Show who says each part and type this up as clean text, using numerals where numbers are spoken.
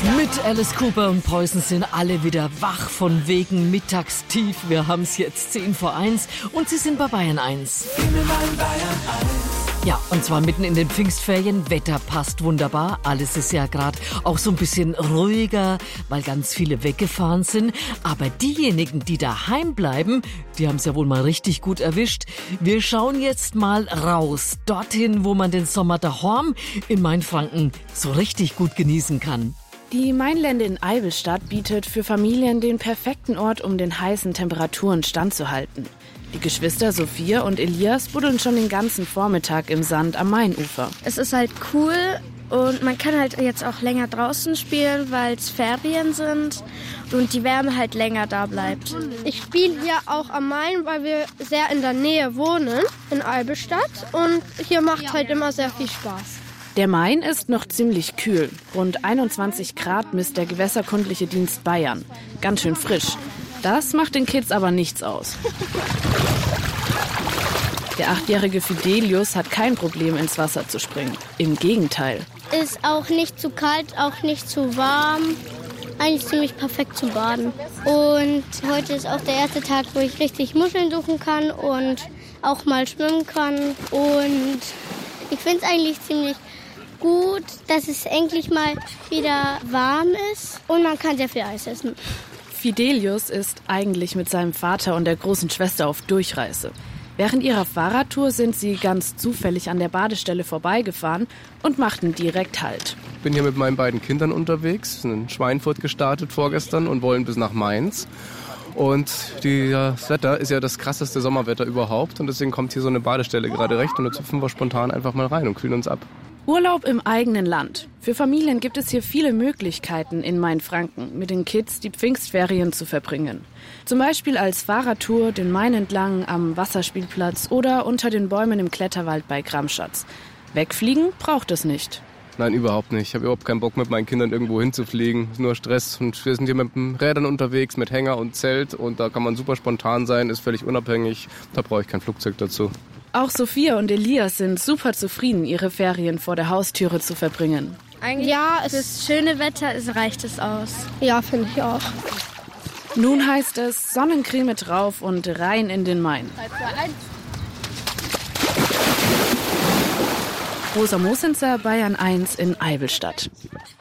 Speaker 1: Mit Alice Cooper und Poison sind alle wieder wach von wegen Mittagstief. Wir haben es jetzt 10:10 und sie sind bei Bayern 1. Ja, und zwar mitten in den Pfingstferien. Wetter passt wunderbar. Alles ist ja gerade auch so ein bisschen ruhiger, weil ganz viele weggefahren sind. Aber diejenigen, die daheim bleiben, die haben es ja wohl mal richtig gut erwischt. Wir schauen jetzt mal raus, dorthin, wo man den Sommer daheim in Mainfranken so richtig gut genießen kann.
Speaker 2: Die Mainlände in Eivelstadt bietet für Familien den perfekten Ort, um den heißen Temperaturen standzuhalten. Die Geschwister Sophia und Elias buddeln schon den ganzen Vormittag im Sand am Mainufer.
Speaker 3: Es ist halt cool und man kann halt jetzt auch länger draußen spielen, weil es Ferien sind und die Wärme halt länger da bleibt.
Speaker 4: Ich spiele hier auch am Main, weil wir sehr in der Nähe wohnen, in Eivelstadt. Und hier macht halt immer sehr viel Spaß.
Speaker 2: Der Main ist noch ziemlich kühl. Rund 21 Grad misst der Gewässerkundliche Dienst Bayern. Ganz schön frisch. Das macht den Kids aber nichts aus. Der 8-jährige Fidelius hat kein Problem, ins Wasser zu springen. Im Gegenteil.
Speaker 4: Ist auch nicht zu kalt, auch nicht zu warm. Eigentlich ziemlich perfekt zu baden. Und heute ist auch der erste Tag, wo ich richtig Muscheln suchen kann und auch mal schwimmen kann. Und ich finde es eigentlich ziemlich gut, dass es endlich mal wieder warm ist und man kann sehr viel Eis essen.
Speaker 2: Fidelius ist eigentlich mit seinem Vater und der großen Schwester auf Durchreise. Während ihrer Fahrradtour sind sie ganz zufällig an der Badestelle vorbeigefahren und machten direkt Halt.
Speaker 5: Ich bin hier mit meinen beiden Kindern unterwegs, wir sind in Schweinfurt gestartet vorgestern und wollen bis nach Mainz. Und das Wetter ist ja das krasseste Sommerwetter überhaupt und deswegen kommt hier so eine Badestelle gerade recht und da zupfen wir spontan einfach mal rein und kühlen uns ab.
Speaker 2: Urlaub im eigenen Land. Für Familien gibt es hier viele Möglichkeiten in Mainfranken, mit den Kids die Pfingstferien zu verbringen. Zum Beispiel als Fahrradtour den Main entlang am Wasserspielplatz oder unter den Bäumen im Kletterwald bei Gramschatz. Wegfliegen braucht es nicht.
Speaker 5: Nein, überhaupt nicht. Ich habe überhaupt keinen Bock, mit meinen Kindern irgendwo hinzufliegen. Es ist nur Stress und wir sind hier mit den Rädern unterwegs, mit Hänger und Zelt und da kann man super spontan sein, ist völlig unabhängig. Da brauche ich kein Flugzeug dazu.
Speaker 2: Auch Sophia und Elias sind super zufrieden, ihre Ferien vor der Haustüre zu verbringen.
Speaker 3: Eigentlich ja, das schöne Wetter, reicht es aus.
Speaker 4: Ja, finde ich auch.
Speaker 2: Nun heißt es Sonnencreme drauf und rein in den Main. Rosa Mosenzer, Bayern 1 in Eivelstadt.